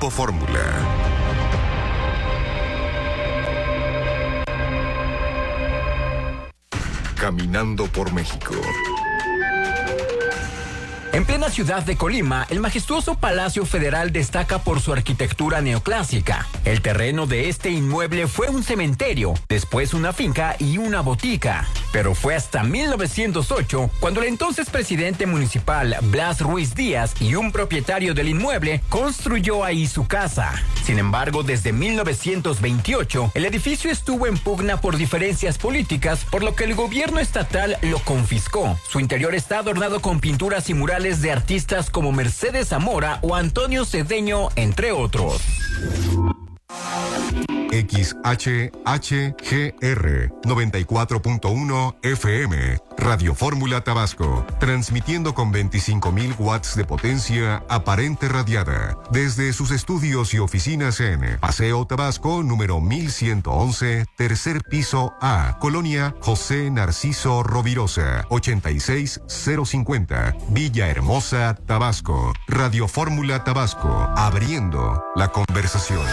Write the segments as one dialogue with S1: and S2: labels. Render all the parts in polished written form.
S1: Grupo Fórmula. Caminando por México.
S2: En plena ciudad de Colima, el majestuoso Palacio Federal destaca por su arquitectura neoclásica. El terreno de este inmueble fue un cementerio, después una finca y una botica. Pero fue hasta 1908 cuando el entonces presidente municipal Blas Ruiz Díaz y un propietario del inmueble construyó ahí su casa. Sin embargo, desde 1928, el edificio estuvo en pugna por diferencias políticas, por lo que el gobierno estatal lo confiscó. Su interior está adornado con pinturas y murales de artistas como Mercedes Zamora o Antonio Cedeño, entre otros.
S1: XHHGR 94.1 FM, Radio Fórmula Tabasco, transmitiendo con 25.000 watts de potencia aparente radiada, desde sus estudios y oficinas en Paseo Tabasco, número 1111, tercer piso A, Colonia José Narciso Rovirosa, 86050, Villahermosa, Tabasco. Radio Fórmula Tabasco, abriendo la conversación.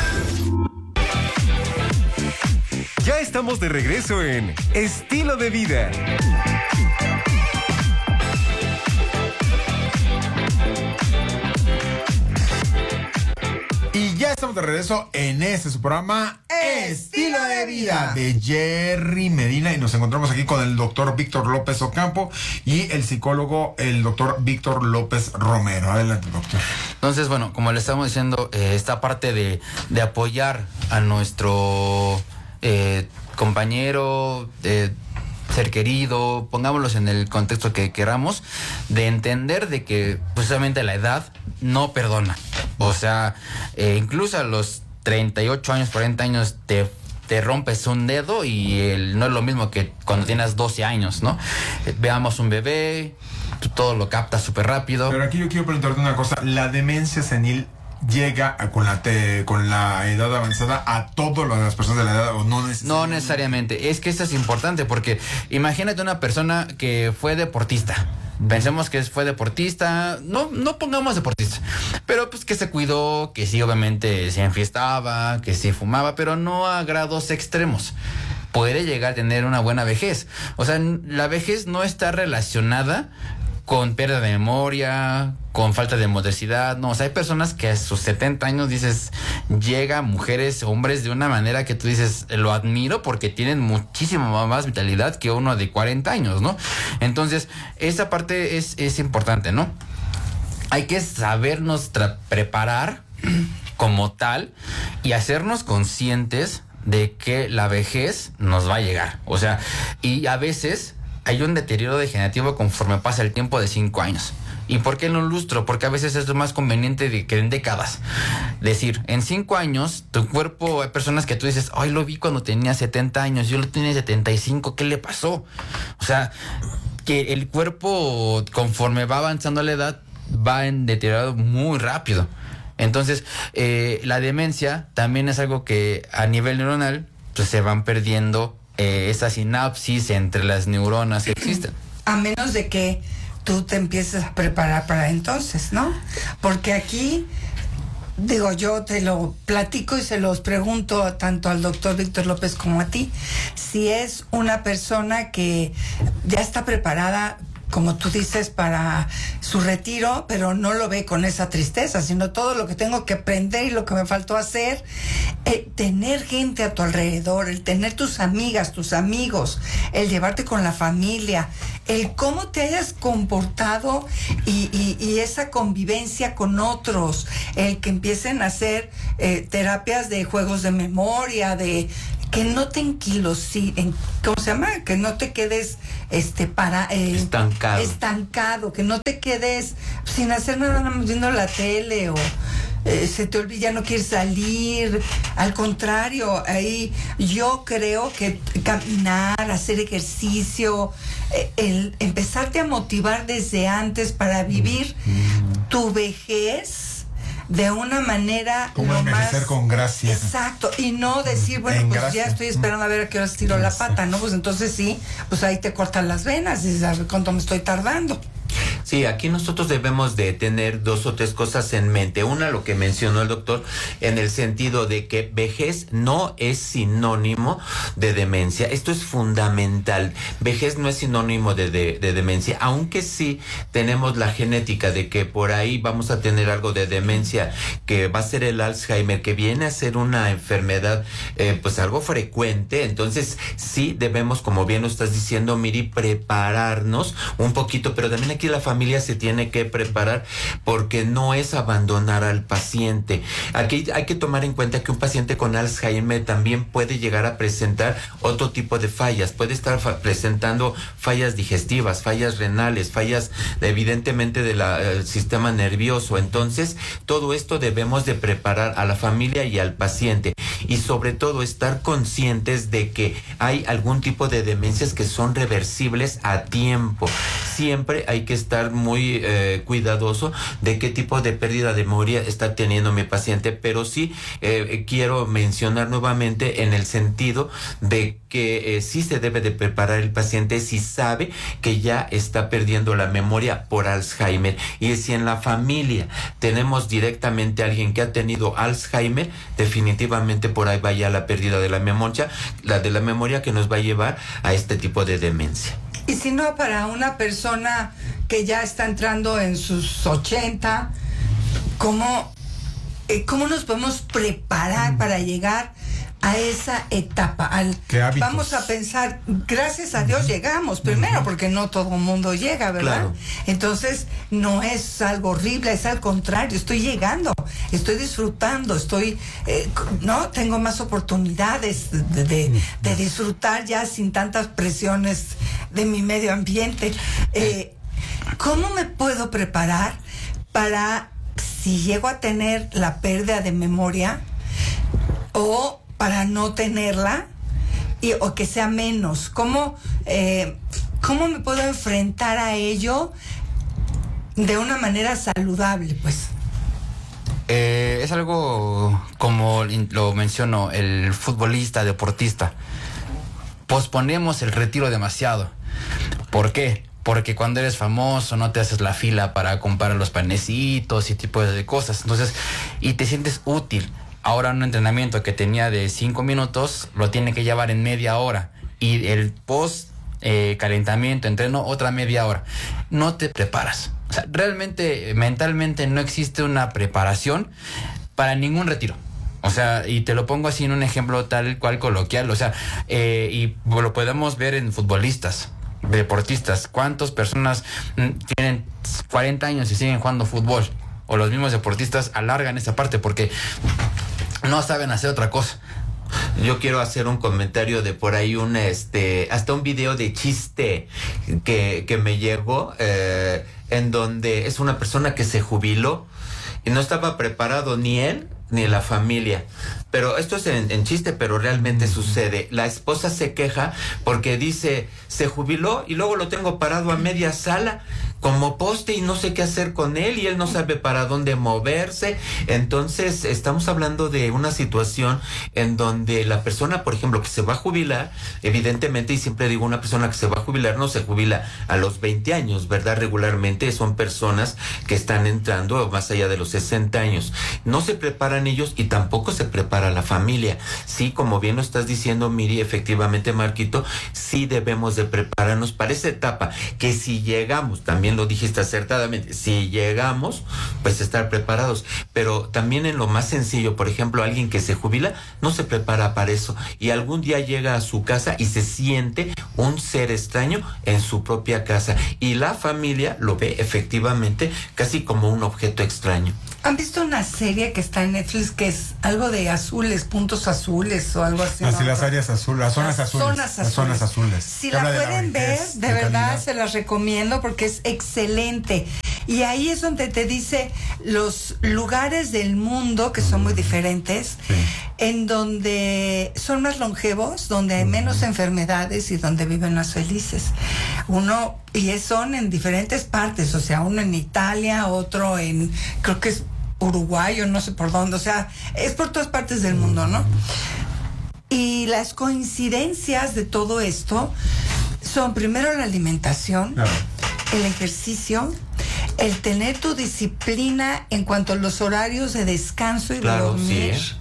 S1: Ya estamos de regreso en Estilo de Vida.
S3: Y ya estamos de regreso en su programa Estilo de Vida de Jerry Medina, y nos encontramos aquí con el doctor Víctor López Ocampo y el psicólogo, el doctor Víctor López Romero. Adelante, doctor.
S4: Entonces, bueno, como le estamos diciendo, esta parte de apoyar a nuestro compañero, ser querido, pongámoslos en el contexto que queramos, de entender de que precisamente la edad no perdona. O sea, incluso a los 38 años, 40 años te rompes un dedo y no es lo mismo que cuando tienes 12 años, ¿no? Veamos un bebé, tú todo lo captas súper rápido.
S3: Pero aquí yo quiero preguntarte una cosa. ¿La demencia senil llega con la edad avanzada a todas las personas de la edad o no necesariamente?
S4: No necesariamente. Es que esto es importante porque imagínate una persona que fue deportista. Pensemos que fue deportista, no pongamos deportista, pero pues que se cuidó, que sí obviamente se enfiestaba, que sí fumaba, pero no a grados extremos. Puede llegar a tener una buena vejez. O sea, la vejez no está relacionada con pérdida de memoria, con falta de motricidad. No, o sea, hay personas que a sus 70 años dices, llega mujeres, hombres de una manera que tú dices, lo admiro porque tienen muchísimo más vitalidad que uno de 40 años, ¿no? Entonces, esa parte es importante, ¿no? Hay que sabernos preparar como tal y hacernos conscientes de que la vejez nos va a llegar. O sea, y a veces hay un deterioro degenerativo conforme pasa el tiempo de 5 años. ¿Y por qué en un lustro? Porque a veces es lo más conveniente que en décadas. Decir, en 5 años, tu cuerpo, hay personas que tú dices, ay, lo vi cuando tenía 70 años, yo lo tenía 75, ¿qué le pasó? O sea, que el cuerpo, conforme va avanzando la edad, va en deterioro muy rápido. Entonces, la demencia también es algo que a nivel neuronal, pues se van perdiendo esa sinapsis entre las neuronas que existen.
S5: A menos de que tú te empieces a preparar para entonces, ¿no? Porque aquí, digo, yo te lo platico y se los pregunto tanto al doctor Víctor López como a ti, si es una persona que ya está preparada, como tú dices, para su retiro, pero no lo ve con esa tristeza, sino todo lo que tengo que aprender y lo que me faltó hacer. Tener gente a tu alrededor, el tener tus amigas, tus amigos, el llevarte con la familia, el cómo te hayas comportado y esa convivencia con otros, el que empiecen a hacer terapias de juegos de memoria, de que no te enquilosiren, ¿cómo se llama? Que no te quedes estancado, que no te quedes sin hacer nada más viendo la tele o se te olvida, ya no quieres salir. Al contrario, ahí yo creo que caminar, hacer ejercicio, el empezarte a motivar desde antes para vivir tu vejez de una manera
S3: como envejecer con gracia.
S5: Exacto, y no decir, bueno, pues gracia. Ya estoy esperando a ver a qué hora tiro la pata, ¿no? Pues entonces sí, pues ahí te cortan las venas y dices, a ver cuánto me estoy tardando.
S6: Sí, aquí nosotros debemos de tener 2 o 3 cosas en mente. Una, lo que mencionó el doctor, en el sentido de que vejez no es sinónimo de demencia. Esto es fundamental. Vejez no es sinónimo de demencia, aunque sí tenemos la genética de que por ahí vamos a tener algo de demencia, que va a ser el Alzheimer, que viene a ser una enfermedad pues algo frecuente. Entonces sí debemos, como bien lo estás diciendo, Miri, prepararnos un poquito, pero también aquí la familia se tiene que preparar, porque no es abandonar al paciente. Aquí hay que tomar en cuenta que un paciente con Alzheimer también puede llegar a presentar otro tipo de fallas, puede estar presentando fallas digestivas, fallas renales, fallas evidentemente del sistema nervioso. Entonces todo esto debemos de preparar a la familia y al paciente, y sobre todo estar conscientes de que hay algún tipo de demencias que son reversibles a tiempo. Siempre hay que estar muy cuidadoso de qué tipo de pérdida de memoria está teniendo mi paciente, pero sí quiero mencionar nuevamente en el sentido de que sí se debe de preparar el paciente si sabe que ya está perdiendo la memoria por Alzheimer. Y si en la familia tenemos directamente a alguien que ha tenido Alzheimer, definitivamente por ahí vaya la pérdida de la memoria que nos va a llevar a este tipo de demencia.
S5: Y si no, para una persona que ya está entrando en sus 80, ¿cómo nos podemos preparar para llegar a esa etapa?
S3: ¿Qué hábitos?
S5: Vamos a pensar, gracias a Dios llegamos primero, porque no todo el mundo llega, ¿verdad?
S6: Claro.
S5: Entonces no es algo horrible, es al contrario, estoy llegando, estoy disfrutando, tengo más oportunidades de disfrutar ya sin tantas presiones de mi medio ambiente. ¿Cómo me puedo preparar para, si llego a tener la pérdida de memoria, o para no tenerla, o que sea menos? ¿Cómo me puedo enfrentar a ello de una manera saludable, pues?
S4: Es algo como lo mencionó el futbolista, deportista. Posponemos el retiro demasiado. ¿Por qué? Porque cuando eres famoso no te haces la fila para comprar los panecitos y tipo de cosas. Entonces, y te sientes útil. Ahora un entrenamiento que tenía de 5 minutos lo tiene que llevar en media hora. Y el post calentamiento, entreno, otra media hora. No te preparas. O sea, realmente, mentalmente no existe una preparación para ningún retiro. O sea, y te lo pongo así en un ejemplo tal cual coloquial. O sea, y lo podemos ver en futbolistas, deportistas. ¿Cuántas personas tienen 40 años y siguen jugando fútbol? O los mismos deportistas alargan esa parte porque no saben hacer otra cosa.
S6: Yo quiero hacer un comentario de por ahí, hasta un video de chiste que me llegó, en donde es una persona que se jubiló y no estaba preparado ni él ni la familia. Pero esto es en chiste, pero realmente sucede. La esposa se queja porque dice, se jubiló y luego lo tengo parado a media sala como poste y no sé qué hacer con él, y él no sabe para dónde moverse. Entonces estamos hablando de una situación en donde la persona, por ejemplo, que se va a jubilar, evidentemente, y siempre digo, una persona que se va a jubilar no se jubila a los 20 años, ¿verdad? Regularmente son personas que están entrando más allá de los 60 años. No se preparan ellos y tampoco se prepara la familia. Sí, como bien lo estás diciendo, Miri, efectivamente, Marquito, sí debemos de prepararnos para esa etapa, que si llegamos, también lo dijiste acertadamente, si llegamos, pues estar preparados. Pero también en lo más sencillo, por ejemplo, alguien que se jubila no se prepara para eso, y algún día llega a su casa y se siente un ser extraño en su propia casa, y la familia lo ve efectivamente casi como un objeto extraño.
S5: ¿Han visto una serie que está en Netflix que es algo de azules, puntos azules o algo así?
S3: Así,
S5: ¿no?
S3: las áreas azules, las zonas azules. Las zonas azules.
S5: Si la pueden ver, de verdad se las recomiendo porque es excelente. Y ahí es donde te dice los lugares del mundo que son muy diferentes, en donde son más longevos, donde hay menos enfermedades y donde viven más felices. Son en diferentes partes, o sea, uno en Italia, otro creo que es Uruguay o no sé por dónde, o sea, es por todas partes del mundo, ¿no? Y las coincidencias de todo esto son primero la alimentación, el ejercicio, el tener tu disciplina en cuanto a los horarios de descanso y
S6: Claro,
S5: de dormir,
S6: sí.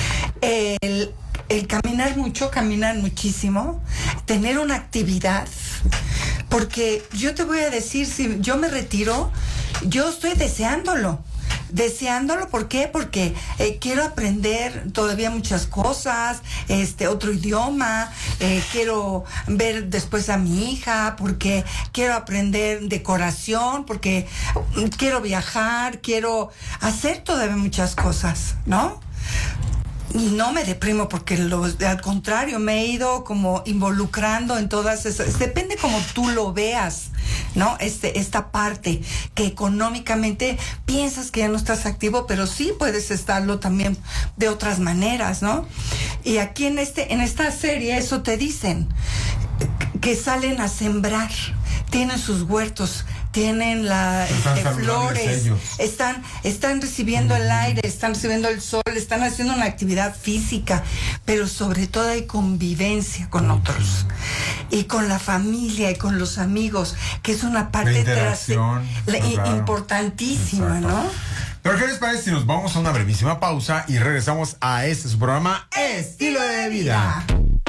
S5: el caminar mucho, caminar muchísimo, tener una actividad, porque yo te voy a decir, si yo me retiro, yo estoy deseándolo, ¿por qué? Porque quiero aprender todavía muchas cosas, otro idioma, quiero ver después a mi hija, porque quiero aprender decoración, porque quiero viajar, quiero hacer todavía muchas cosas, ¿no? Y no me deprimo porque al contrario, me he ido como involucrando en todas esas, depende como tú lo veas, ¿no? Esta parte que económicamente piensas que ya no estás activo, pero sí puedes estarlo también de otras maneras, ¿no? Y aquí en esta serie eso te dicen, que salen a sembrar, tienen sus huertos, tienen flores, están recibiendo el aire, están recibiendo el sol, están haciendo una actividad física, pero sobre todo hay convivencia con otros y con la familia y con los amigos, que es una parte importantísima,
S3: exacto, ¿no? Pero ¿qué les parece si nos vamos a una brevísima pausa y regresamos a su programa Estilo de Vida?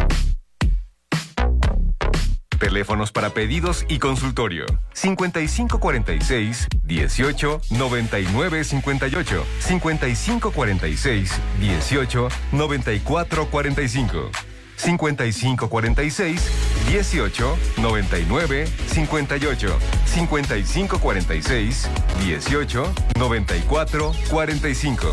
S1: Teléfonos para pedidos y consultorio. 5546-18-9958. 5546-18-9445. 5546-18-9958. 5546-18-9445.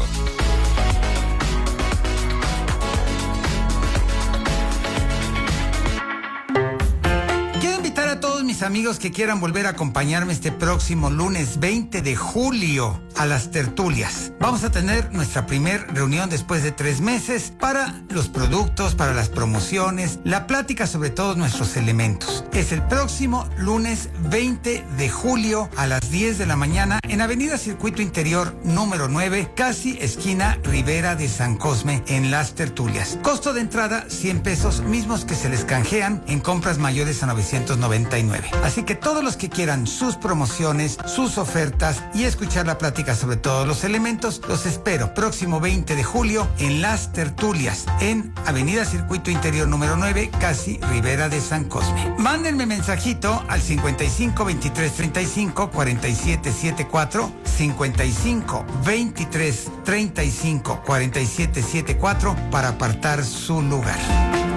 S7: Mis amigos que quieran volver a acompañarme este próximo lunes 20 de julio a las tertulias. Vamos a tener nuestra primer reunión después de 3 meses para los productos, para las promociones, la plática sobre todos nuestros elementos. Es el próximo lunes 20 de julio a las 10 de la mañana en Avenida Circuito Interior número 9, casi esquina Ribera de San Cosme, en las tertulias. Costo de entrada 100 pesos, mismos que se les canjean en compras mayores a 999. Así que todos los que quieran sus promociones, sus ofertas y escuchar la plática sobre todos los elementos, los espero próximo 20 de julio en las tertulias en Avenida Circuito Interior número 9, casi Ribera de San Cosme. Mándenme mensajito al 55 23 35 47 74, 55 23 35 47 74 para apartar su lugar.